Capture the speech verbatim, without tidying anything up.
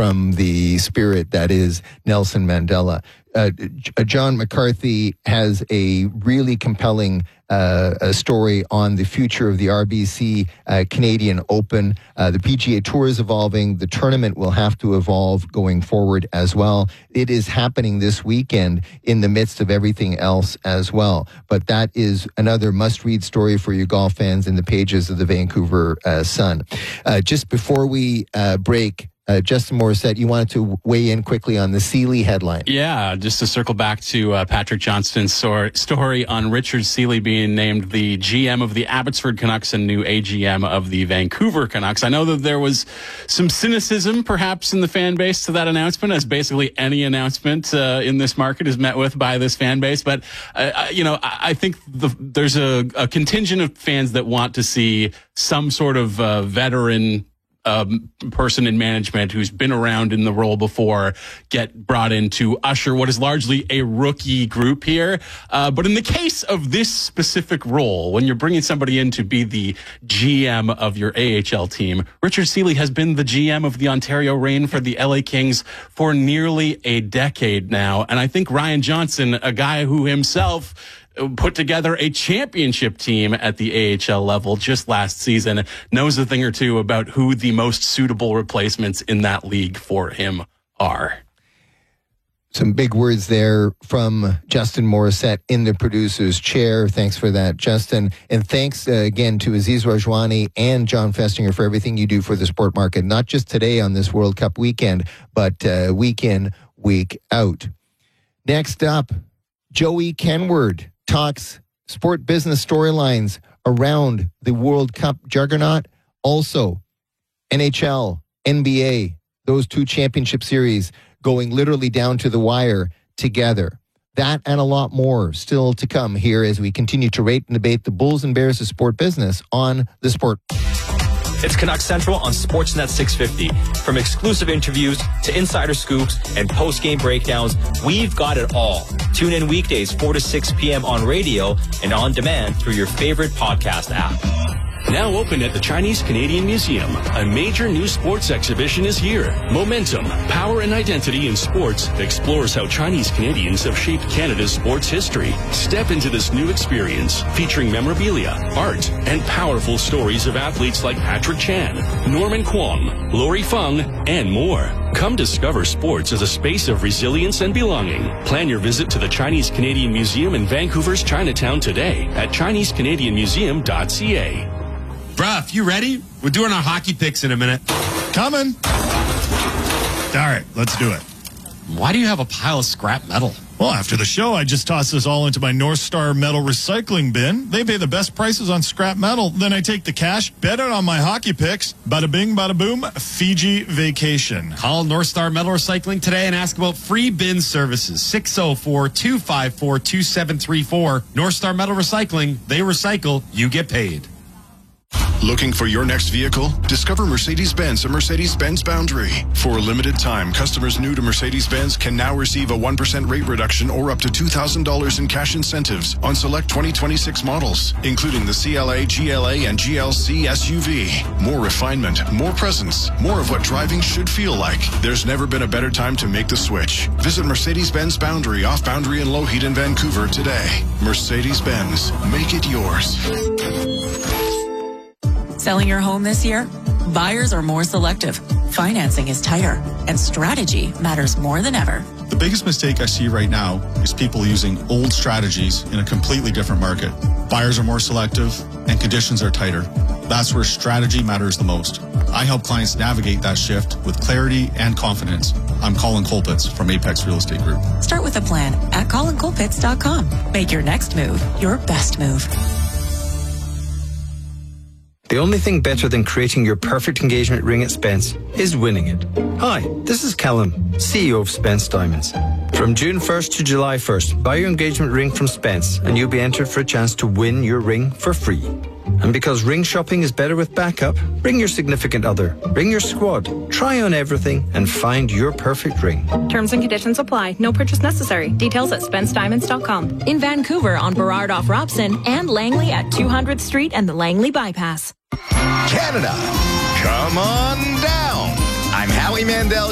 from the spirit that is Nelson Mandela. Uh, John McCarthy has a really compelling uh, a story on the future of the R B C uh, Canadian Open. Uh, the P G A Tour is evolving. The tournament will have to evolve going forward as well. It is happening this weekend in the midst of everything else as well. But that is another must-read story for you golf fans in the pages of the Vancouver uh, Sun. Uh, just before we uh, break, Uh, Justin Morissette, you wanted to weigh in quickly on the Seeley headline. Yeah, just to circle back to uh, Patrick Johnston's sor- story on Richard Seeley being named the G M of the Abbotsford Canucks and new A G M of the Vancouver Canucks. I know that there was some cynicism perhaps in the fan base to that announcement, as basically any announcement uh, in this market is met with by this fan base. But, uh, you know, I, I think the, there's a, a contingent of fans that want to see some sort of uh, veteran Um, person in management who's been around in the role before get brought in to usher what is largely a rookie group here. Uh, but in the case of this specific role, when you're bringing somebody in to be the G M of your A H L team, Richard Seeley has been the G M of the Ontario Reign for the L A Kings for nearly a decade now. And I think Ryan Johnson, a guy who himself put together a championship team at the A H L level just last season, knows a thing or two about who the most suitable replacements in that league for him are. Some big words there from Justin Morissette in the producer's chair. Thanks for that, Justin. And thanks uh, again to Aziz Rajwani and John Festinger for everything you do for the sport market, not just today on this World Cup weekend, but uh, week in, week out. Next up, Joey Kenward talks sport business storylines around the World Cup juggernaut. Also, N H L, N B A, those two championship series going literally down to the wire together. That and a lot more still to come here as we continue to rate and debate the Bulls and Bears of sport business on the Sport. It's Canucks Central on Sportsnet six fifty. From exclusive interviews to insider scoops and post-game breakdowns, we've got it all. Tune in weekdays four to six p.m. on radio and on demand through your favorite podcast app. Now open at the Chinese Canadian Museum, a major new sports exhibition is here. Momentum, Power and Identity in Sports explores how Chinese Canadians have shaped Canada's sports history. Step into this new experience featuring memorabilia, art, and powerful stories of athletes like Patrick Chan, Norman Kwong, Lori Fung, and more. Come discover sports as a space of resilience and belonging. Plan your visit to the Chinese Canadian Museum in Vancouver's Chinatown today at chinese canadian museum dot c a. Bruh, you ready? We're doing our hockey picks in a minute. Coming. All right, let's do it. Why do you have a pile of scrap metal? Well, after the show, I just toss this all into my North Star Metal Recycling bin. They pay the best prices on scrap metal. Then I take the cash, bet it on my hockey picks. Bada bing, bada boom, Fiji vacation. Call North Star Metal Recycling today and ask about free bin services. six oh four, two five four, two seven three four. North Star Metal Recycling. They recycle. You get paid. Looking for your next vehicle? Discover Mercedes-Benz at Mercedes-Benz Boundary. For a limited time, customers new to Mercedes-Benz can now receive a one percent rate reduction or up to two thousand dollars in cash incentives on select twenty twenty-six models, including the C L A, G L A, and G L C S U V. More refinement, more presence, more of what driving should feel like. There's never been a better time to make the switch. Visit Mercedes-Benz Boundary off Boundary and Lougheed in Vancouver today. Mercedes-Benz. Make it yours. Selling your home this year? Buyers are more selective, financing is tighter, and strategy matters more than ever. The biggest mistake I see right now is people using old strategies in a completely different market. Buyers are more selective and conditions are tighter. That's where strategy matters the most. I help clients navigate that shift with clarity and confidence. I'm Colin Colpitts from Apex Real Estate Group. Start with a plan at colin colpitts dot com. Make your next move your best move. The only thing better than creating your perfect engagement ring at Spence is winning it. Hi, this is Callum, C E O of Spence Diamonds. From June first to July first, buy your engagement ring from Spence and you'll be entered for a chance to win your ring for free. And because ring shopping is better with backup, bring your significant other, bring your squad, try on everything and find your perfect ring. Terms and conditions apply. No purchase necessary. Details at spence diamonds dot com. In Vancouver on Burrard off Robson and Langley at two hundredth Street and the Langley Bypass. Canada, come on down. I'm Howie Mandel,